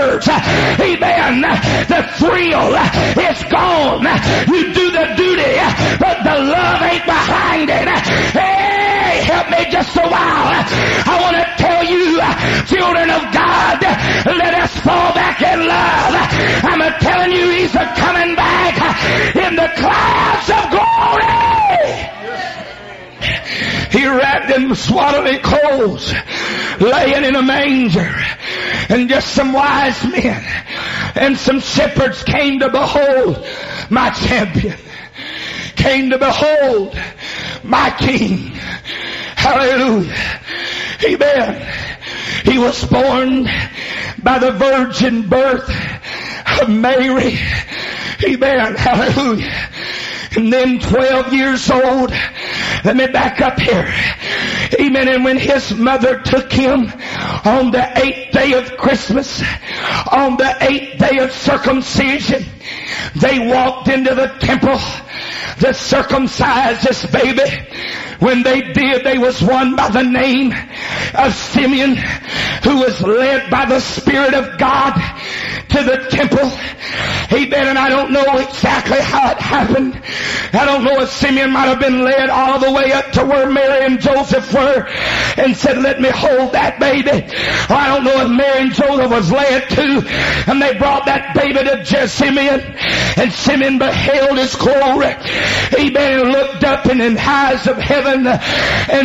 words. Amen. The thrill is gone. You do the duty, but the love ain't behind it. Hey, help me just a while. I want to tell you, children of God, let us fall back in love. I'm telling you, he's coming back in the clouds of glory. He wrapped in swaddling clothes, laying in a manger, and just some wise men and some shepherds came to behold my champion, came to behold my king. Hallelujah. Amen. He was born by the virgin birth of Mary. Amen. Hallelujah. And then 12 years old. Let me back up here. Amen. And when his mother took him on the 8th day of Christmas, on the 8th day of circumcision, they walked into the temple to circumcise this baby. When they did, they was one by the name of Simeon, who was led by the Spirit of God to the temple. Amen. And I don't know exactly how it happened. I don't know if Simeon might have been led all the way up to where Mary and Joseph were and said, let me hold that baby. Or I don't know if Mary and Joseph was led too, and they brought that baby to Simeon, and Simeon beheld his glory. Amen. And looked up in the eyes of heaven and